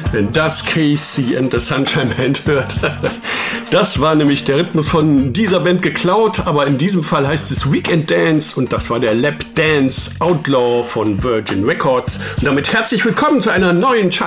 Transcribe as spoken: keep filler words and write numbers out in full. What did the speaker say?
Wenn das Casey and the Sunshine Band hört. Das war nämlich der Rhythmus von dieser Band geklaut, aber in diesem Fall heißt es Weekend Dance und das war der Lap Dance Outlaw von Virgin Records. Und damit herzlich willkommen zu einer neuen Chart